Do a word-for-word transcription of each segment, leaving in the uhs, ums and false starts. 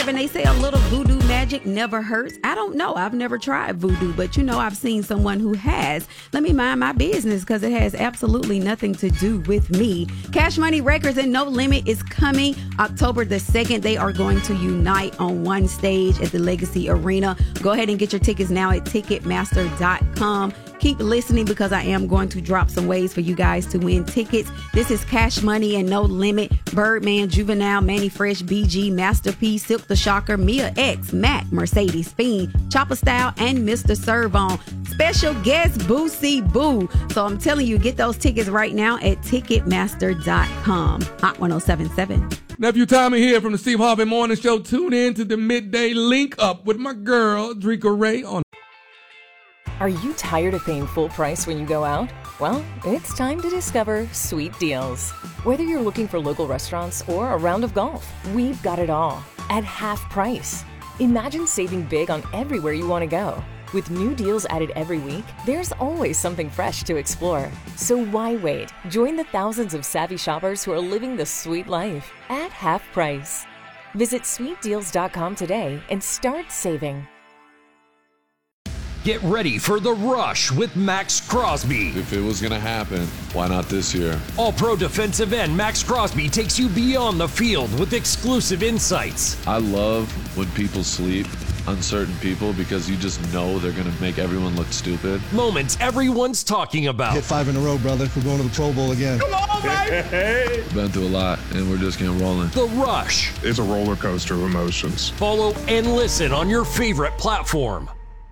And they say a little voodoo magic never hurts. I don't know. I've never tried voodoo, but you know, I've seen someone who has. Let me mind my business because it has absolutely nothing to do with me. Cash Money Records and No Limit is coming October the second. They are going to unite on one stage at the Legacy Arena. Go ahead and get your tickets now at Ticketmaster dot com. Keep listening because I am going to drop some ways for you guys to win tickets. This is Cash Money and No Limit, Birdman, Juvenile, Manny Fresh, B G, Masterpiece, Silk the Shocker, Mia X, Mac, Mercedes, Fiend, Chopper Style, and Mister Servon. Special guest, Boosie Boo. So I'm telling you, get those tickets right now at Ticketmaster dot com. Hot one oh seven point seven. Nephew Tommy here from the Steve Harvey Morning Show. Tune in to the Midday Link Up with my girl, Drika Ray on. Are you tired of paying full price when you go out? Well, it's time to discover Sweet Deals. Whether you're looking for local restaurants or a round of golf, we've got it all at half price. Imagine saving big on everywhere you want to go. With new deals added every week, there's always something fresh to explore. So why wait? Join the thousands of savvy shoppers who are living the sweet life at half price. Visit sweet deals dot com today and start saving. Get ready for The Rush with Max Crosby. If it was going to happen, why not this year? All-pro defensive end Max Crosby takes you beyond the field with exclusive insights. I love when people sleep, uncertain people, because you just know they're going to make everyone look stupid. Moments everyone's talking about. Hit five in a row, brother. We're going to the Pro Bowl again. Come on, baby! Been through a lot, and we're just getting rolling. The Rush. It's a roller coaster of emotions. Follow and listen on your favorite platform.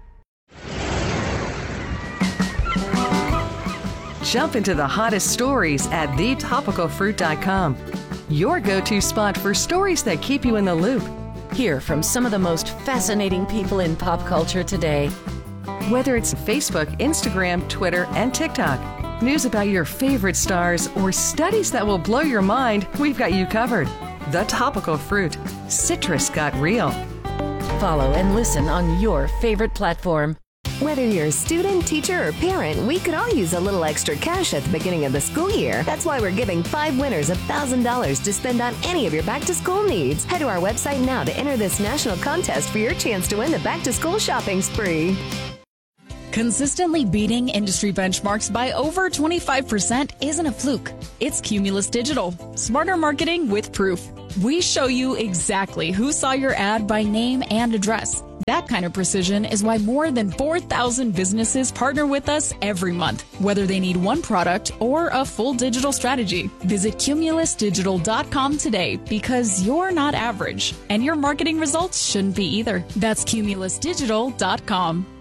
Jump into the hottest stories at the topical fruit dot com. Your go-to spot for stories that keep you in the loop. Hear from some of the most fascinating people in pop culture today. Whether it's Facebook, Instagram, Twitter, and TikTok, news about your favorite stars, or studies that will blow your mind, we've got you covered. The Topical Fruit. Citrus got real. Follow and listen on your favorite platform. Whether you're a student, teacher, or parent, we could all use a little extra cash at the beginning of the school year. That's why we're giving five winners one thousand dollars to spend on any of your back-to-school needs. Head to our website now to enter this national contest for your chance to win the back-to-school shopping spree. Consistently beating industry benchmarks by over twenty-five percent isn't a fluke. It's Cumulus Digital. Smarter marketing with proof. We show you exactly who saw your ad by name and address. That kind of precision is why more than four thousand businesses partner with us every month, whether they need one product or a full digital strategy. Visit Cumulus Digital dot com today because you're not average, and your marketing results shouldn't be either. That's Cumulus Digital dot com.